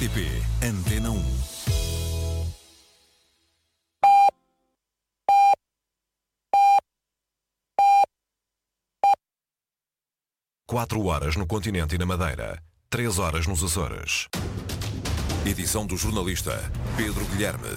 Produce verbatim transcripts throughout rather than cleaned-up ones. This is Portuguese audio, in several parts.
R T P Antena um. Quatro horas no continente e na Madeira. Três horas nos Açores. Edição do jornalista Pedro Guilherme.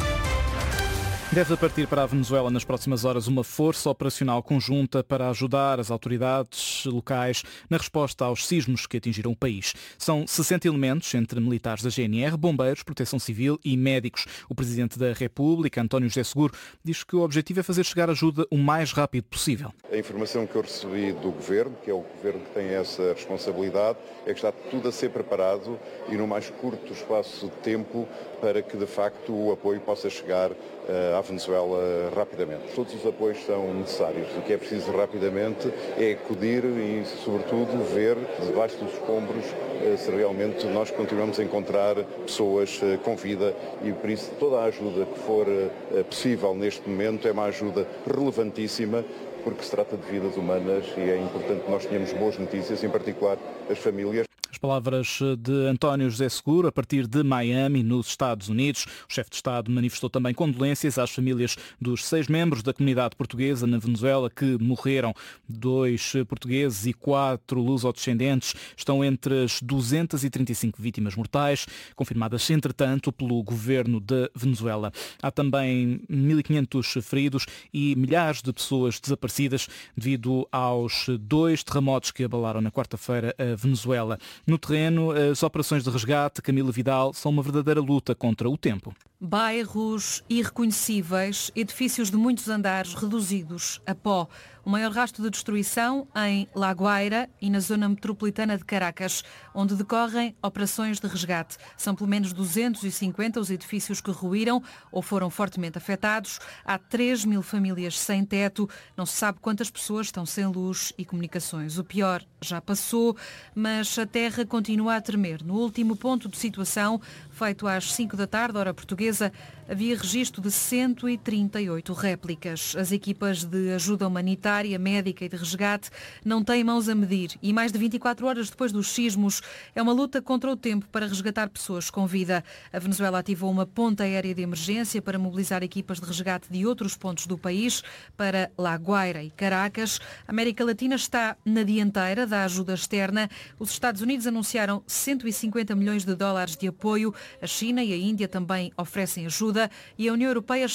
Deve partir para a Venezuela nas próximas horas uma força operacional conjunta para ajudar as autoridades locais na resposta aos sismos que atingiram o país. São sessenta elementos, entre militares da G N R, bombeiros, proteção civil e médicos. O Presidente da República, António José Seguro, diz que o objetivo é fazer chegar ajuda o mais rápido possível. A informação que eu recebi do Governo, que é o Governo que tem essa responsabilidade, é que está tudo a ser preparado e no mais curto espaço de tempo para que, de facto, o apoio possa chegar uh, à Venezuela rapidamente. Todos os apoios são necessários. O que é preciso rapidamente é acudir e, sobretudo, ver debaixo dos escombros uh, se realmente nós continuamos a encontrar pessoas uh, com vida e, por isso, toda a ajuda que for uh, possível neste momento é uma ajuda relevantíssima, porque se trata de vidas humanas e é importante que nós tenhamos boas notícias, em particular as famílias. As palavras de António José Seguro, a partir de Miami, nos Estados Unidos. O chefe de Estado manifestou também condolências às famílias dos seis membros da comunidade portuguesa na Venezuela que morreram. Dois portugueses e quatro lusodescendentes estão entre as duzentas e trinta e cinco vítimas mortais, confirmadas, entretanto, pelo governo da Venezuela. Há também mil e quinhentos feridos e milhares de pessoas desaparecidas devido aos dois terremotos que abalaram na quarta-feira a Venezuela. No terreno, as operações de resgate, Camila Vidal, são uma verdadeira luta contra o tempo. Bairros irreconhecíveis, edifícios de muitos andares reduzidos a pó. O maior rastro de destruição em La Guaira e na zona metropolitana de Caracas, onde decorrem operações de resgate. São pelo menos duzentos e cinquenta os edifícios que ruíram ou foram fortemente afetados. Há três mil famílias sem teto. Não se sabe quantas pessoas estão sem luz e comunicações. O pior já passou, mas a terra continua a tremer. No último ponto de situação, feito às cinco da tarde, hora portuguesa, havia registro de cento e trinta e oito réplicas. As equipas de ajuda humanitária, médica e de resgate não têm mãos a medir e mais de vinte e quatro horas depois dos sismos é uma luta contra o tempo para resgatar pessoas com vida. A Venezuela ativou uma ponta aérea de emergência para mobilizar equipas de resgate de outros pontos do país para La Guaira e Caracas. A América Latina está na dianteira da ajuda externa. Os Estados Unidos anunciaram cento e cinquenta milhões de dólares de apoio. A China e a Índia também oferecem ajuda e a União Europeia